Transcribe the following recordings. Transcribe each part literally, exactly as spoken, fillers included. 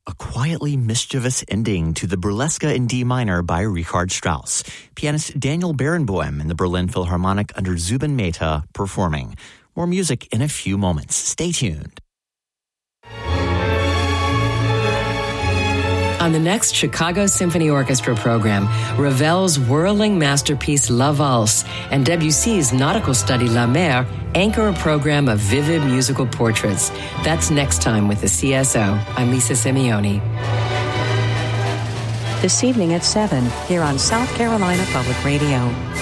A quietly mischievous ending to the Burlesque in D minor by Richard Strauss. Pianist Daniel Barenboim in the Berlin Philharmonic under Zubin Mehta performing. More music in a few moments. Stay tuned. On the next Chicago Symphony Orchestra program, Ravel's whirling masterpiece La Valse and Debussy's nautical study La Mer anchor a program of vivid musical portraits. That's next time with the C S O. I'm Lisa Simeone. This evening at seven, here on South Carolina Public Radio.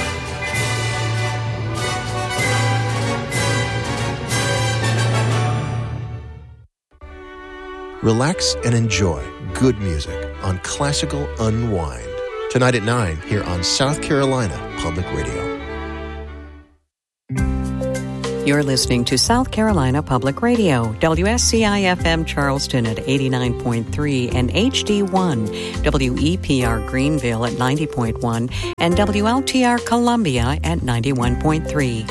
Relax and enjoy good music on Classical Unwind. Tonight at nine here on South Carolina Public Radio. You're listening to South Carolina Public Radio, W S C I F M Charleston at eighty-nine point three and H D one, W E P R Greenville at ninety point one, and W L T R Columbia at ninety-one point three.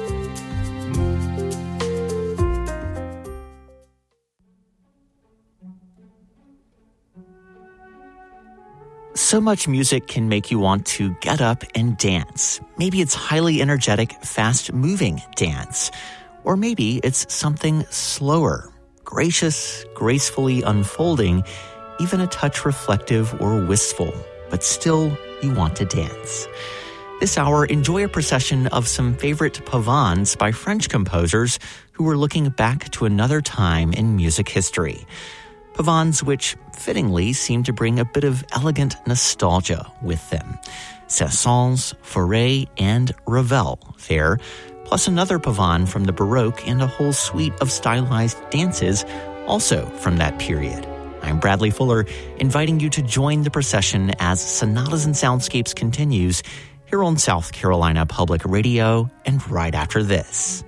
So much music can make you want to get up and dance. Maybe it's highly energetic, fast-moving dance. Or maybe it's something slower, gracious, gracefully unfolding, even a touch reflective or wistful, but still you want to dance. This hour, enjoy a procession of some favorite pavans by French composers who were looking back to another time in music history. Pavans which, fittingly, seem to bring a bit of elegant nostalgia with them. Saint-Saëns, Fauré, and Ravel there, plus another pavan from the Baroque and a whole suite of stylized dances also from that period. I'm Bradley Fuller, inviting you to join the procession as Sonatas and Soundscapes continues here on South Carolina Public Radio and right after this.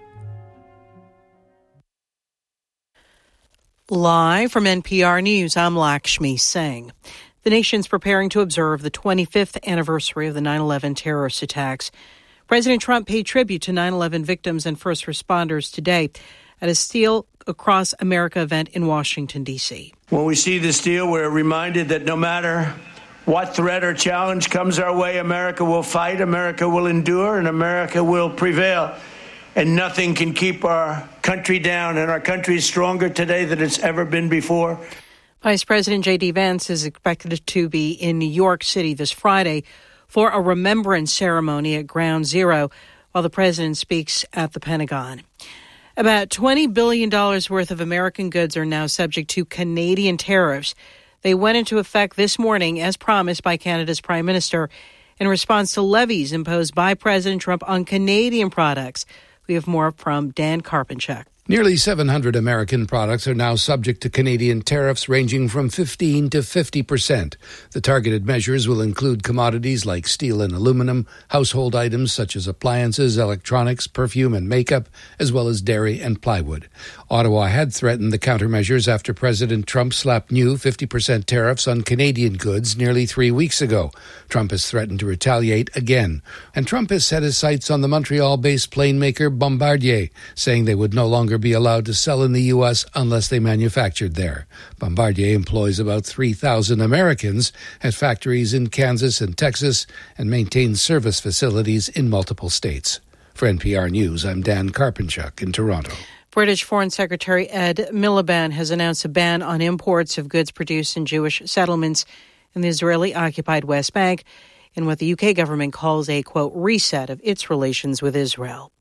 Live from N P R News, I'm Lakshmi Singh. The nation's preparing to observe the twenty-fifth anniversary of the nine eleven terrorist attacks. President Trump paid tribute to nine eleven victims and first responders today at a Steel Across America event in Washington, D C. When we see this deal, we're reminded that no matter what threat or challenge comes our way, America will fight, America will endure, and America will prevail. And nothing can keep our country down, and our country is stronger today than it's ever been before. Vice President J D. Vance is expected to be in New York City this Friday for a remembrance ceremony at Ground Zero while the president speaks at the Pentagon. About twenty billion dollars worth of American goods are now subject to Canadian tariffs. They went into effect this morning, as promised by Canada's Prime Minister, in response to levies imposed by President Trump on Canadian products. We have more from Dan Karpinchuk. Nearly seven hundred American products are now subject to Canadian tariffs ranging from fifteen to fifty percent. The targeted measures will include commodities like steel and aluminum, household items such as appliances, electronics, perfume and makeup, as well as dairy and plywood. Ottawa had threatened the countermeasures after President Trump slapped new fifty percent tariffs on Canadian goods nearly three weeks ago. Trump has threatened to retaliate again. And Trump has set his sights on the Montreal-based plane maker Bombardier, saying they would no longer be allowed to sell in the U S unless they manufactured there. Bombardier employs about three thousand Americans at factories in Kansas and Texas and maintains service facilities in multiple states. For N P R News, I'm Dan Karpinchuk in Toronto. British Foreign Secretary Ed Miliband has announced a ban on imports of goods produced in Jewish settlements in the Israeli-occupied West Bank in what the U K government calls a, quote, reset of its relations with Israel.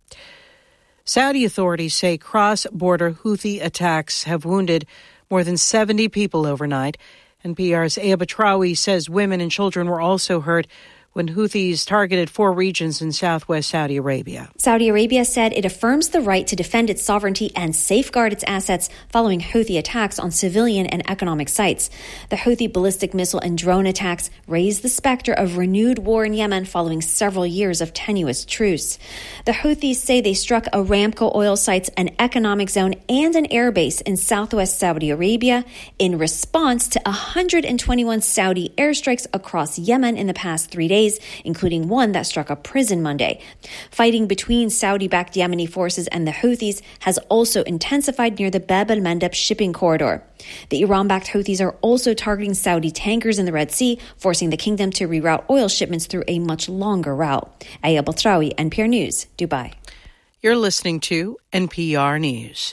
Saudi authorities say cross-border Houthi attacks have wounded more than seventy people overnight. N P R's Aya Batrawi says women and children were also hurt when Houthis targeted four regions in southwest Saudi Arabia. Saudi Arabia said it affirms the right to defend its sovereignty and safeguard its assets following Houthi attacks on civilian and economic sites. The Houthi ballistic missile and drone attacks raised the specter of renewed war in Yemen following several years of tenuous truce. The Houthis say they struck Aramco oil sites, an economic zone, and an airbase in southwest Saudi Arabia in response to one hundred twenty-one Saudi airstrikes across Yemen in the past three days. days, including one that struck a prison Monday. Fighting between Saudi-backed Yemeni forces and the Houthis has also intensified near the Bab el-Mandeb shipping corridor. The Iran-backed Houthis are also targeting Saudi tankers in the Red Sea, forcing the kingdom to reroute oil shipments through a much longer route. Aya Baltraoui, N P R News, Dubai. You're listening to N P R News.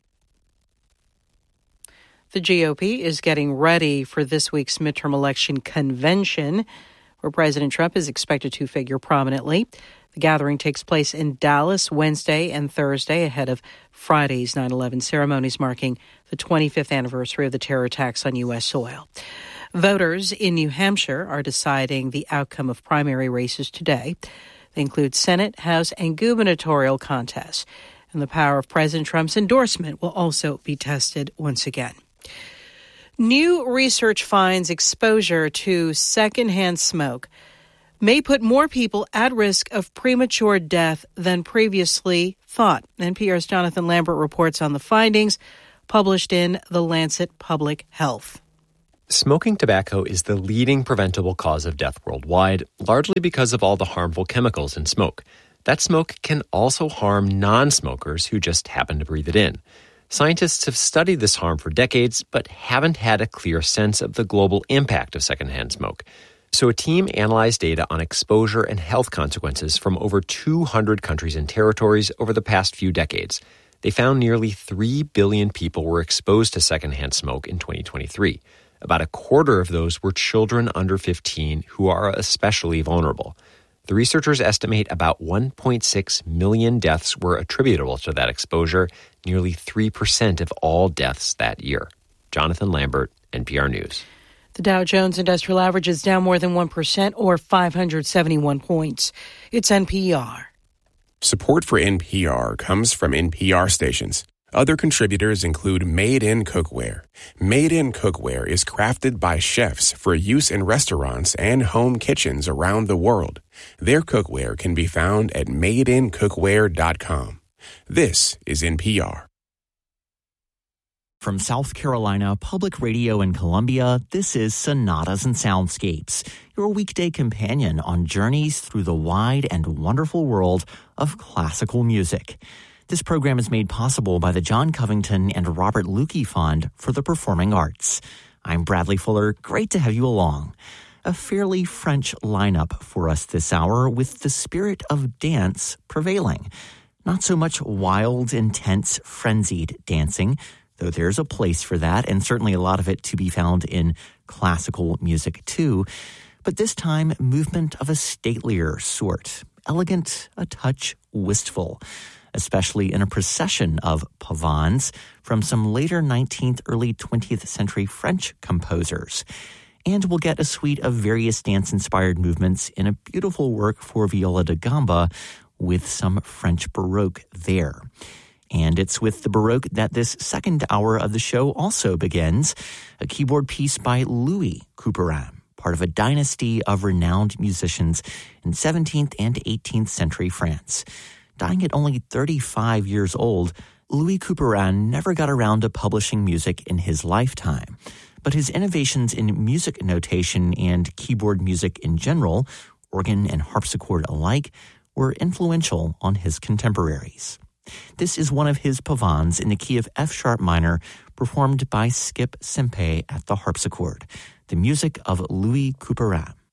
The G O P is getting ready for this week's midterm election convention, where President Trump is expected to figure prominently. The gathering takes place in Dallas Wednesday and Thursday ahead of Friday's nine eleven ceremonies marking the twenty-fifth anniversary of the terror attacks on U S soil. Voters in New Hampshire are deciding the outcome of primary races today. They include Senate, House, and gubernatorial contests. And the power of President Trump's endorsement will also be tested once again. New research finds exposure to secondhand smoke may put more people at risk of premature death than previously thought. N P R's Jonathan Lambert reports on the findings published in The Lancet Public Health. Smoking tobacco is the leading preventable cause of death worldwide, largely because of all the harmful chemicals in smoke. That smoke can also harm non-smokers who just happen to breathe it in. Scientists have studied this harm for decades, but haven't had a clear sense of the global impact of secondhand smoke. So a team analyzed data on exposure and health consequences from over two hundred countries and territories over the past few decades. They found nearly three billion people were exposed to secondhand smoke in twenty twenty-three. About a quarter of those were children under fifteen who are especially vulnerable. The researchers estimate about one point six million deaths were attributable to that exposure, nearly three percent of all deaths that year. Jonathan Lambert, N P R News. The Dow Jones Industrial Average is down more than one percent or five hundred seventy-one points. It's N P R. Support for N P R comes from N P R stations. Other contributors include Made in Cookware. Made in Cookware is crafted by chefs for use in restaurants and home kitchens around the world. Their cookware can be found at made in cookware dot com. This is N P R. From South Carolina Public Radio in Columbia, this is Sonatas and Soundscapes, your weekday companion on journeys through the wide and wonderful world of classical music. This program is made possible by the John Covington and Robert Lukey Fund for the Performing Arts. I'm Bradley Fuller. Great to have you along. A fairly French lineup for us this hour with the spirit of dance prevailing. Not so much wild, intense, frenzied dancing, though there's a place for that, and certainly a lot of it to be found in classical music too. But this time, movement of a statelier sort. Elegant, a touch wistful, especially in a procession of pavans from some later nineteenth, early twentieth century French composers. And we'll get a suite of various dance-inspired movements in a beautiful work for viola da gamba with some French Baroque there. And it's with the Baroque that this second hour of the show also begins, a keyboard piece by Louis Couperin, part of a dynasty of renowned musicians in seventeenth and eighteenth century France. Dying at only thirty-five years old, Louis Couperin never got around to publishing music in his lifetime. But his innovations in music notation and keyboard music in general, organ and harpsichord alike, were influential on his contemporaries. This is one of his pavans in the key of F-sharp minor, performed by Skip Sempe at the harpsichord, the music of Louis Couperin.